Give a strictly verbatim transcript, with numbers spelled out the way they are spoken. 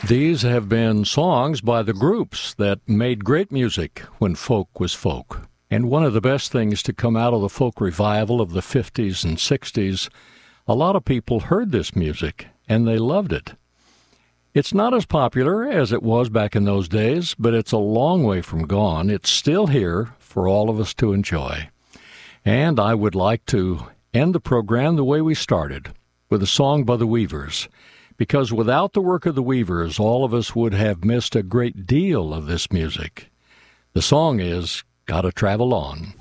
These have been songs by the groups that made great music when folk was folk. And one of the best things to come out of the folk revival of the fifties and sixties, a lot of people heard this music and they loved it. It's not as popular as it was back in those days, but it's a long way from gone. It's still here for all of us to enjoy. And I would like to end the program the way we started, with a song by the Weavers, because without the work of the Weavers, all of us would have missed a great deal of this music. The song is Gotta Travel On.